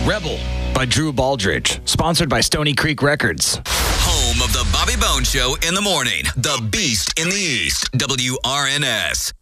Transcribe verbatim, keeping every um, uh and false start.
Rebel by Drew Baldridge. Sponsored by Stony Creek Records. Home of the Bobby Bones Show in the morning. The Beast in the East. W R N S.